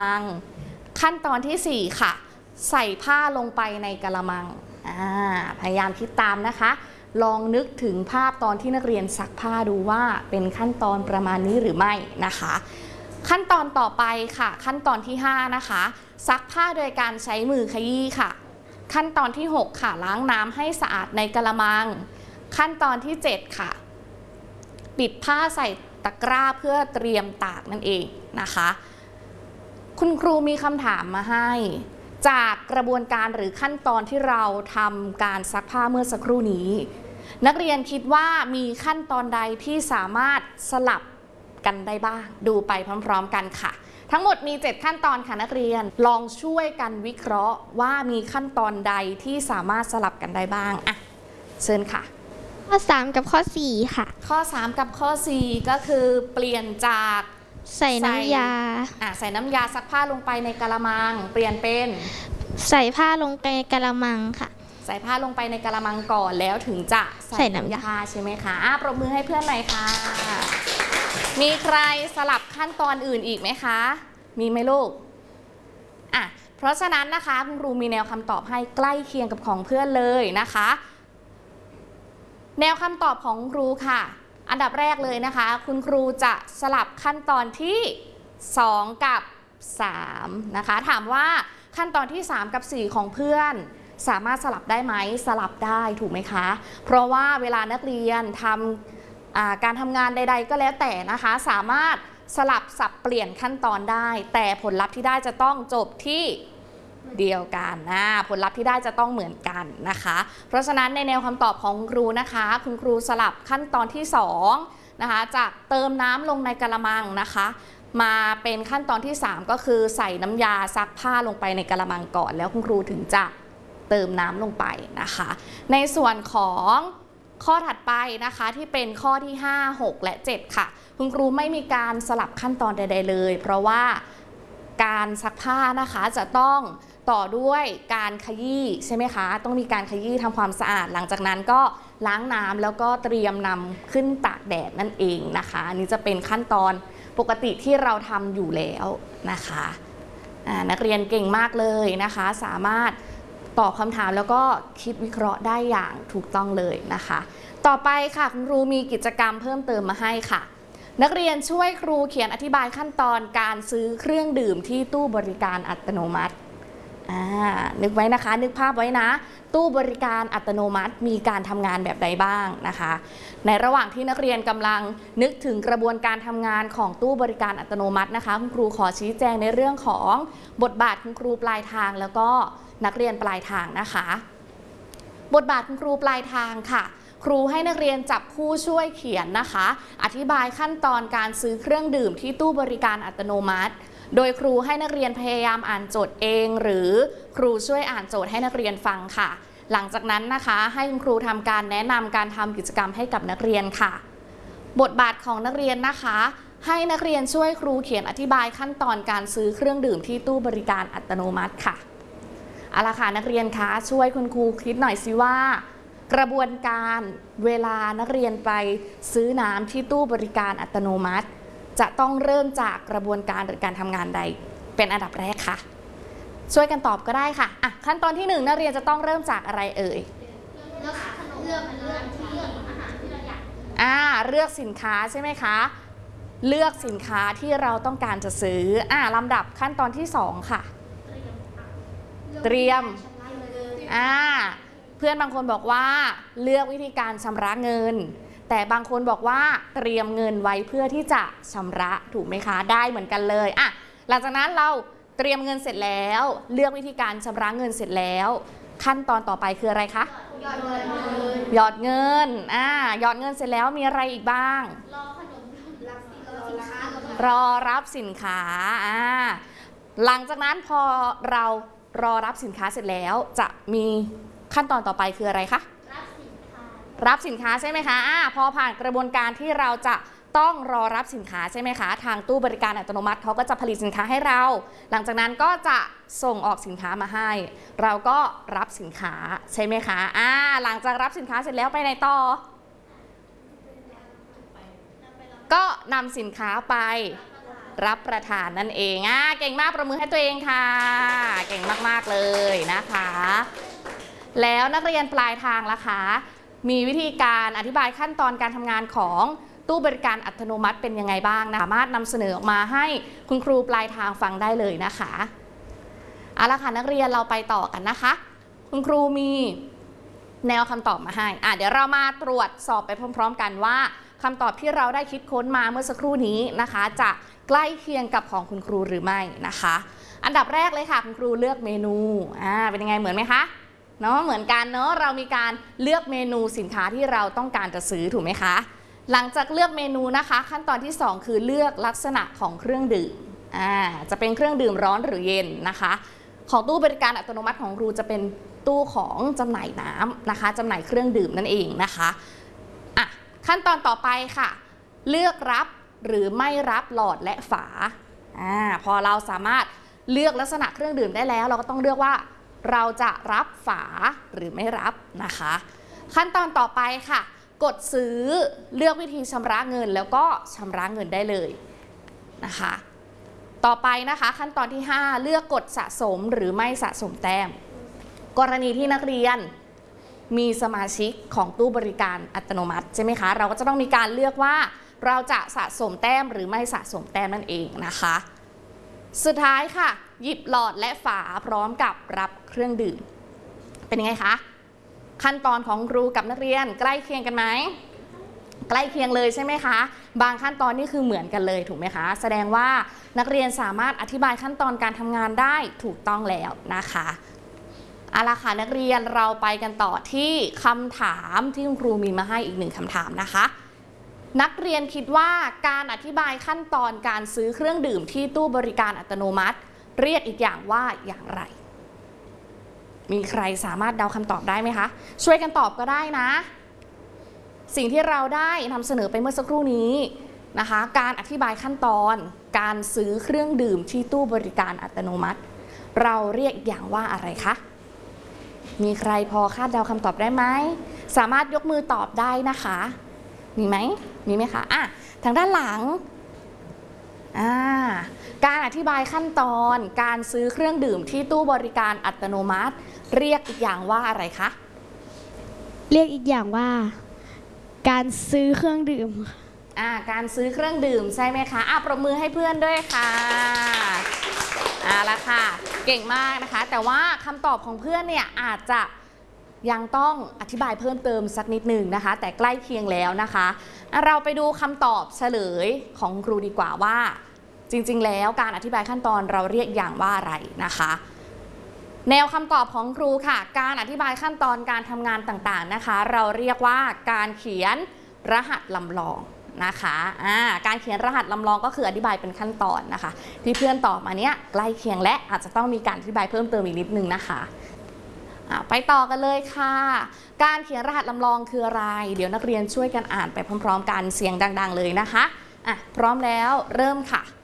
ขั้นตอนที่4ค่ะใส่ผ้าลงไปในกะละมังพยายามคิดตามนะคะลองนึกถึงภาพตอนที่นักเรียนซักผ้าดูว่าเป็นขั้นตอนประมาณนี้หรือไม่นะคะขั้นตอนต่อไปค่ะขั้นตอนที่5นะคะซักผ้าโดยการใช้มือขยี้ค่ะขั้นตอนที่6ค่ะล้างน้ำให้สะอาดในกะละมังขั้นตอนที่7ค่ะปิดผ้าใส่ตะกร้าเพื่อเตรียมตากนั่นเองนะคะคุณครูมีคำถามมาให้จากกระบวนการหรือขั้นตอนที่เราทำการซักผ้าเมื่อสักครู่นี้นักเรียนคิดว่ามีขั้นตอนใดที่สามารถสลับกันได้บ้างดูไปพร้อมๆกันค่ะทั้งหมดมี7ขั้นตอนค่ะนักเรียนลองช่วยกันวิเคราะห์ว่ามีขั้นตอนใดที่สามารถสลับกันได้บ้างเชิญค่ะข้อ3กับข้อ4ค่ะข้อ3กับข้อ4ก็คือเปลี่ยนจากใส่น้ำยาใส่น้ำยาซักผ้าลงไปในกะละมังเปลี่ยนเป็นใส่ผ้าลงไปในกะละมังค่ะใส่ผ้าลงไปในกะละมังก่อนแล้วถึงจะใส่น้ำยาใช่ไหมคะปรบมือให้เพื่อนหน่อยค่ะมีใครสลับขั้นตอนอื่นอีกไหมคะมีไหมลูกเพราะฉะนั้นนะคะคุณครูมีแนวคำตอบให้ใกล้เคียงกับของเพื่อนเลยนะคะแนวคำตอบของครูค่ะอันดับแรกเลยนะคะคุณครูจะสลับขั้นตอนที่2กับ3นะคะถามว่าขั้นตอนที่3กับ4ของเพื่อนสามารถสลับได้ไหมสลับได้ถูกไหมคะเพราะว่าเวลานักเรียนทำการทำงานใดๆก็แล้วแต่นะคะสามารถสลับสับเปลี่ยนขั้นตอนได้แต่ผลลัพธ์ที่ได้จะต้องจบที่เดียวกันผลลัพธ์ที่ได้จะต้องเหมือนกันนะคะเพราะฉะนั้นในแนวคำตอบของครูนะคะคุณครูสลับขั้นตอนที่2นะคะจากเติมน้ำลงในกะละมังนะคะมาเป็นขั้นตอนที่3ก็คือใส่น้ำยาซักผ้าลงไปในกะละมังก่อนแล้วคุณครูถึงจะเติมน้ำลงไปนะคะในส่วนของข้อถัดไปนะคะที่เป็นข้อที่5 6และ7ค่ะคุณครูไม่มีการสลับขั้นตอนใดๆเลยเพราะว่าการซักผ้านะคะจะต้องต่อด้วยการขยี้ใช่ไหมคะต้องมีการขยี้ทำความสะอาดหลังจากนั้นก็ล้างน้ำแล้วก็เตรียมนำขึ้นตากแดดนั่นเองนะคะอันนี้จะเป็นขั้นตอนปกติที่เราทำอยู่แล้วนะคะนักเรียนเก่งมากเลยนะคะสามารถตอบคำถามแล้วก็คิดวิเคราะห์ได้อย่างถูกต้องเลยนะคะต่อไปค่ะคุณครูมีกิจกรรมเพิ่มเติมมาให้ค่ะนักเรียนช่วยครูเขียนอธิบายขั้นตอนการซื้อเครื่องดื่มที่ตู้บริการอัตโนมัตินึกไว้นะคะนึกภาพไว้นะตู้บริการอัตโนมัติมีการทำงานแบบใดบ้างนะคะในระหว่างที่นักเรียนกำลังนึกถึงกระบวนการทำงานของตู้บริการอัตโนมัตินะคะคุณครูขอชี้แจงในเรื่องของบทบาทคุณครูปลายทางแล้วก็นักเรียนปลายทางนะคะบทบาทคุณครูปลายทางค่ะครูให้นักเรียนจับคู่ช่วยเขียนนะคะอธิบายขั้นตอนการซื้อเครื่องดื่มที่ตู้บริการอัตโนมัติโดยครูให้นักเรียนพยายามอ่านโจทย์เองหรือครูช่วยอ่านโจทย์ให้นักเรียนฟังค่ะหลังจากนั้นนะคะให้คุณครูทำการแนะนำการทำกิจกรรมให้กับนักเรียนค่ะบทบาทของนักเรียนนะคะให้นักเรียนช่วยครูเขียนอธิบายขั้นตอนการซื้อเครื่องดื่มที่ตู้บริการอัตโนมัติค่ะเอาล่ะค่ะนักเรียนคะช่วยคุณครูคิดหน่อยสิว่ากระบวนการเวลานักเรียนไปซื้อน้ำที่ตู้บริการอัตโนมัติจะต้องเริ่มจากกระบวนการหรือการทำงานใดเป็นอันดับแรกค่ะช่วยกันตอบก็ได้ค่ะขั้นตอนที่1นักเรียนจะต้องเริ่มจากอะไรเอ่ยเลือกสินค้าใช่ไหมคะเลือกสินค้าที่เราต้องการจะซื้อลำดับขั้นตอนที่2ค่ะเตรียมเพื่อนบางคนบอกว่าเลือกวิธีการชำระเงินแต่บางคนบอกว่าเตรียมเงินไว้เพื่อที่จะชำระถูกไหมคะได้เหมือนกันเลยหลังจากนั้นเราเตรียมเงินเสร็จแล้วเลือกวิธีการชำระเงินเสร็จแล้วขั้นตอนต่อไปคืออะไรคะหยอดเงินหยอดเงินเสร็จแล้วมีอะไรอีกบ้างรอรับสินค้าหลังจากนั้นพอเรารอรับสินค้าเสร็จแล้วจะมีขั้นตอนต่อไปคืออะไรคะรับสินค้าใช่ไหมคะพอผ่านกระบวนการที่เราจะต้องรอรับสินค้าใช่ไหมคะทางตู้บริการอัตโนมัติเขาก็จะผลิตสินค้าให้เราหลังจากนั้นก็จะส่งออกสินค้ามาให้เราก็รับสินค้าใช่ไหมคะหลังจากรับสินค้าเสร็จแล้วไปไหนต่อก็นำสินค้าไปรับประทานนั่นเองเก่งมากประมือให้ตัวเองค่ะเก่งมากๆเลยนะคะแล้วนักเรียนปลายทางล่ะคะมีวิธีการอธิบายขั้นตอนการทำงานของตู้บริการอัตโนมัติเป็นยังไงบ้างนะสามารถนำเสนอออกมาให้คุณครูปลายทางฟังได้เลยนะคะเอาละค่ะนักเรียนเราไปต่อกันนะคะคุณครูมีแนวคำตอบมาให้เดี๋ยวเรามาตรวจสอบไปพร้อมๆกันว่าคำตอบที่เราได้คิดค้นมาเมื่อสักครู่นี้นะคะจะใกล้เคียงกับของคุณครูหรือไม่นะคะอันดับแรกเลยค่ะคุณครูเลือกเมนูเป็นยังไงเหมือนไหมคะเนาะเหมือนกันเนาะเรามีการเลือกเมนูสินค้าที่เราต้องการจะซื้อถูกไหมคะหลังจากเลือกเมนูนะคะขั้นตอนที่2คือเลือกลักษณะของเครื่องดื่มจะเป็นเครื่องดื่มร้อนหรือเย็นนะคะของตู้บริการอัตโนมัติของครูจะเป็นตู้ของจำหน่ายน้ำนะคะจำหน่ายเครื่องดื่มนั่นเองนะคะขั้นตอนต่อไปค่ะเลือกรับหรือไม่รับหลอดและฝาพอเราสามารถเลือกลักษณะเครื่องดื่มได้แล้วเราก็ต้องเลือกว่าเราจะรับฝาหรือไม่รับนะคะขั้นตอนต่อไปค่ะกดซื้อเลือกวิธีชำระเงินแล้วก็ชำระเงินได้เลยนะคะต่อไปนะคะขั้นตอนที่5เลือกกดสะสมหรือไม่สะสมแต้มกรณีที่นักเรียนมีสมาชิกของตู้บริการอัตโนมัติใช่ไหมคะเราก็จะต้องมีการเลือกว่าเราจะสะสมแต้มหรือไม่สะสมแต้มนั่นเองนะคะสุดท้ายค่ะหยิบหลอดและฝาพร้อมกับรับเครื่องดื่มเป็นยังไงคะขั้นตอนของครูกับนักเรียนใกล้เคียงกันไหมใกล้เคียงเลยใช่ไหมคะบางขั้นตอนนี่คือเหมือนกันเลยถูกไหมคะแสดงว่านักเรียนสามารถอธิบายขั้นตอนการทำงานได้ถูกต้องแล้วนะคะเอาล่ะค่ะนักเรียนเราไปกันต่อที่คำถามที่คุณครูมีมาให้อีก1คำถามนะคะนักเรียนคิดว่าการอธิบายขั้นตอนการซื้อเครื่องดื่มที่ตู้บริการอัตโนมัติเรียกอีกอย่างว่าอย่างไรมีใครสามารถเดาคำตอบได้ไหมคะช่วยกันตอบก็ได้นะสิ่งที่เราได้นำเสนอไปเมื่อสักครู่นี้นะคะการอธิบายขั้นตอนการซื้อเครื่องดื่มที่ตู้บริการอัตโนมัติเราเรียกอย่างว่าอะไรคะมีใครพอคาดเดาคำตอบได้ไหมสามารถยกมือตอบได้นะคะมีไหมคะทางด้านหลังการอธิบายขั้นตอนการซื้อเครื่องดื่มที่ตู้บริการอัตโนมัติเรียกอีกอย่างว่าอะไรคะเรียกอีกอย่างว่าการซื้อเครื่องดื่มการซื้อเครื่องดื่มใช่ไหมคะปรบมือให้เพื่อนด้วยค่ะละค่ะเก่งมากนะคะแต่ว่าคำตอบของเพื่อนเนี่ยอาจจะยังต้องอธิบายเพิ่มเติมสักนิดหนึ่งนะคะแต่ใกล้เคียงแล้วนะคะเราไปดูคำตอบเฉลยของครูดีกว่าว่าจริงๆแล้วการอธิบายขั้นตอนเราเรียกอย่างว่าอะไรนะคะแนวคำตอบของครูค่ะการอธิบายขั้นตอนการทำงานต่างๆนะคะเราเรียกว่าการเขียนรหัสลำลองนะคะการเขียนรหัสลำลองก็คืออธิบายเป็นขั้นตอนนะคะที่เพื่อนตอบมาเนี้ยใกล้เคียงและอาจจะต้องมีการอธิบายเพิ่มเติมอีกนิดนึงนะคะไปต่อกันเลยค่ะการเขียนรหัสลำลองคืออะไรเดี๋ยวนักเรียนช่วยกันอ่านไปพร้อมๆกันเสียงดังๆเลยนะคะพร้อมแล้วเริ่มค่ะ